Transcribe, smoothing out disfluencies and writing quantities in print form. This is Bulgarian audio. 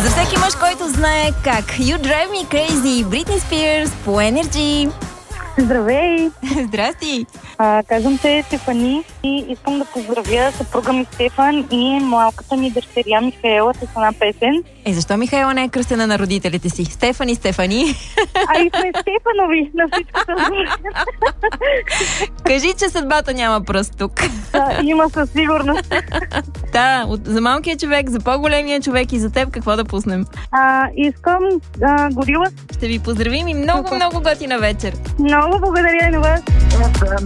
За всеки мъж, който знае как. You Drive Me Crazy, Бритни Спирс по Energy. Здравей! Здрасти! Казвам се Стефани и искам да поздравя съпруга ми Стефан и малката ми дъщеря Михаела с една песен. Защо Михаела не е кръстена на родителите си? Стефани. И сме Стефанови на всичко. Кажи, че съдбата няма пръст тук. Има със сигурност. Да, за малкия човек, за по-големия човек и за теб какво да пуснем? Искам Горила. Ще ви поздравим и много готина вечер. Много благодаря и на вас.